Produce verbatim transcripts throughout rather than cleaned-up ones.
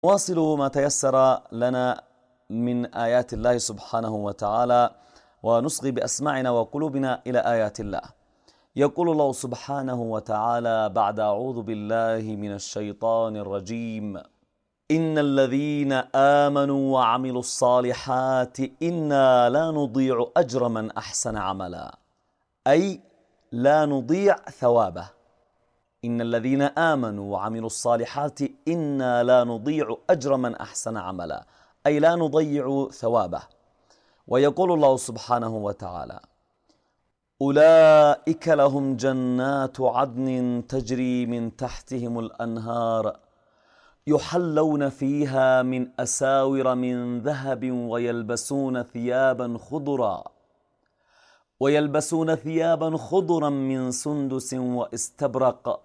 واصل ما تيسر لنا من آيات الله سبحانه وتعالى ونصغي بأسماعنا وقلوبنا إلى آيات الله. يقول الله سبحانه وتعالى بعد أعوذ بالله من الشيطان الرجيم: إن الذين آمنوا وعملوا الصالحات إنا لا نضيع أجر من أحسن عملا، أي لا نضيع ثوابه. إن الذين آمنوا وعملوا الصالحات إنا لا نضيع أجر من أحسن عملا، أي لا نضيع ثوابه. ويقول الله سبحانه وتعالى: أولئك لهم جنات عدن تجري من تحتهم الأنهار يحلون فيها من أساور من ذهب ويلبسون ثيابا خضرا ويلبسون ثيابا خضرا من سندس واستبرق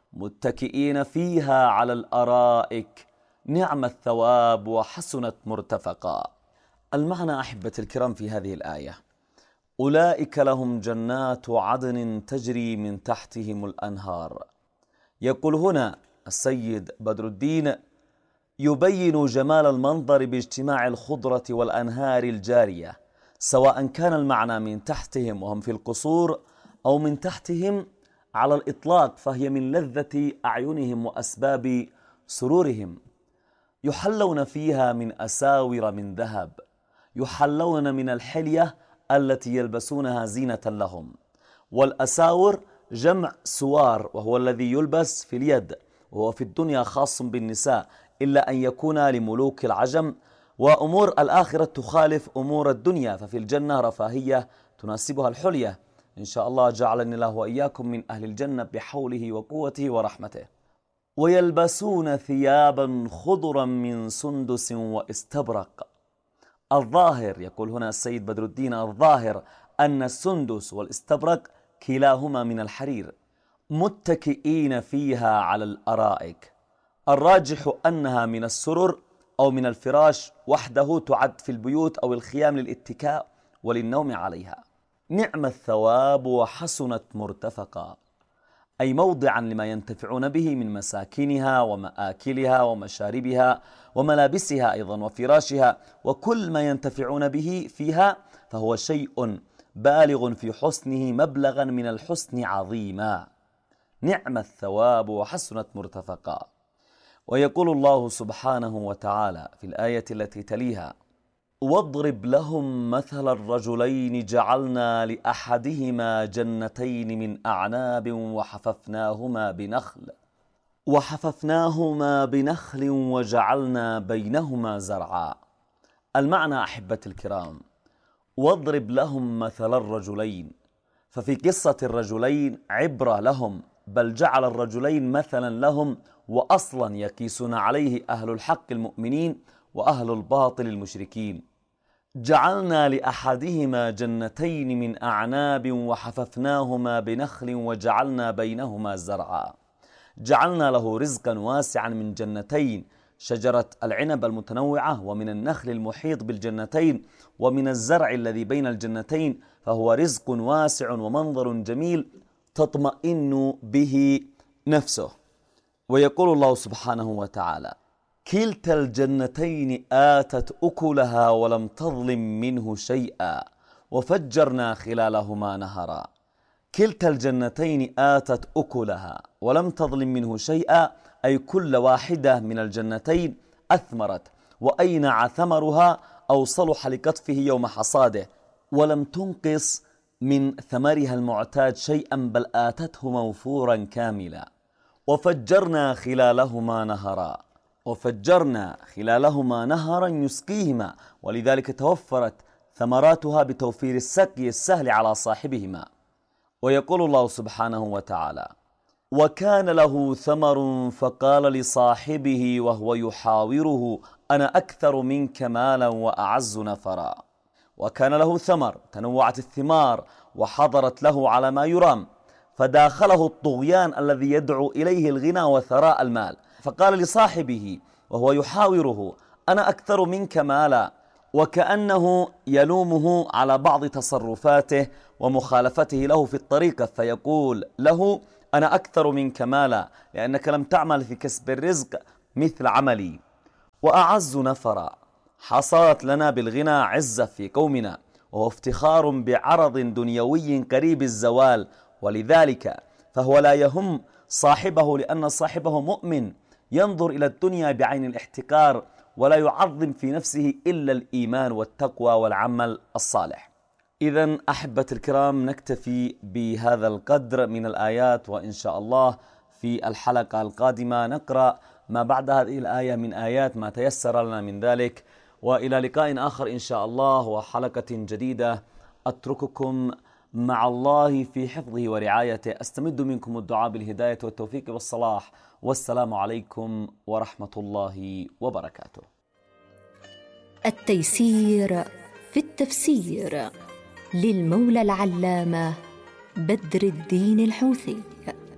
متكئين فيها على الأرائك نعم الثواب وحسنت مرتفقا. المعنى أحبة الكرام في هذه الآية: أولئك لهم جنات عدن تجري من تحتهم الأنهار. يقول هنا السيد بدر الدين يبين جمال المنظر باجتماع الخضرة والأنهار الجارية، سواء كان المعنى من تحتهم وهم في القصور أو من تحتهم على الإطلاق، فهي من لذة أعينهم وأسباب سرورهم. يحلون فيها من أساور من ذهب، يحلون من الحلية التي يلبسونها زينة لهم. والأساور جمع سوار، وهو الذي يلبس في اليد، وهو في الدنيا خاص بالنساء إلا أن يكون لملوك العجم. وأمور الآخرة تخالف أمور الدنيا، ففي الجنة رفاهية تناسبها الحلية. إن شاء الله جعلني الله وإياكم من أهل الجنة بحوله وقوته ورحمته. ويلبسون ثيابا خضرا من سندس واستبرق. الظاهر، يقول هنا السيد بدر الدين، الظاهر أن السندس والاستبرق كلاهما من الحرير، متكئين فيها على الأرائك. الراجح أنها من السرر أو من الفراش وحده، تعد في البيوت أو الخيام للاتكاء وللنوم عليها. نعم الثواب وحسنت مرتفقا، أي موضعا لما ينتفعون به من مساكنها ومآكلها ومشاربها وملابسها أيضا وفراشها، وكل ما ينتفعون به فيها فهو شيء بالغ في حسنه مبلغا من الحسن عظيما. نعم الثواب وحسنت مرتفقا. ويقول الله سبحانه وتعالى في الآية التي تليها: واضرب لهم مثل الرجلين جعلنا لأحدهما جنتين من أعناب وحففناهما بنخل وحففناهما بنخل وجعلنا بينهما زرعا. المعنى أحبة الكرام: واضرب لهم مثل الرجلين، ففي قصة الرجلين عبرة لهم، بل جعل الرجلين مثلا لهم، وأصلا يقيسون عليه أهل الحق المؤمنين وأهل الباطل المشركين. جعلنا لأحدهما جنتين من أعناب وحففناهما بنخل وجعلنا بينهما زرعا. جعلنا له رزقا واسعا من جنتين، شجرة العنب المتنوعة، ومن النخل المحيط بالجنتين، ومن الزرع الذي بين الجنتين، فهو رزق واسع ومنظر جميل تطمئن به نفسه. ويقول الله سبحانه وتعالى: كلتا الجنتين آتت أكلها ولم تظلم منه شيئا وفجرنا خلالهما نهرا. كلتا الجنتين آتت أكلها ولم تظلم منه شيئا، أي كل واحدة من الجنتين أثمرت وأينع ثمرها أو صلح لقطفه يوم حصاده، ولم تنقص من ثمرها المعتاد شيئا، بل آتته موفورا كاملا. وفجرنا خلالهما نهرا، وفجرنا خلالهما نهرا يسقيهما، ولذلك توفرت ثمراتها بتوفير السقي السهل على صاحبهما. ويقول الله سبحانه وتعالى: وكان له ثمر فقال لصاحبه وهو يحاوره أنا أكثر منك مالا وأعز نفرا. وكان له ثمر، تنوعت الثمار وحضرت له على ما يرام، فداخله الطغيان الذي يدعو إليه الغنى وثراء المال، فقال لصاحبه وهو يحاوره أنا أكثر منك مالا، وكأنه يلومه على بعض تصرفاته ومخالفته له في الطريقة، فيقول له أنا أكثر منك مالا لأنك لم تعمل في كسب الرزق مثل عملي. وأعز نفرا، حصلت لنا بالغنى عزة في قومنا، وهو افتخار بعرض دنيوي قريب الزوال، ولذلك فهو لا يهم صاحبه، لأن صاحبه مؤمن ينظر إلى الدنيا بعين الاحتكار، ولا يعظم في نفسه إلا الإيمان والتقوى والعمل الصالح. إذن أحبة الكرام، نكتفي بهذا القدر من الآيات، وإن شاء الله في الحلقة القادمة نقرأ ما بعد هذه الآية من آيات ما تيسر لنا من ذلك. وإلى لقاء آخر إن شاء الله وحلقة جديدة، أترككم مع الله في حفظه ورعايته، أستمد منكم الدعاء بالهداية والتوفيق والصلاح، والسلام عليكم ورحمة الله وبركاته. التيسير في التفسير للمولى العلامة بدر الدين الحوثي.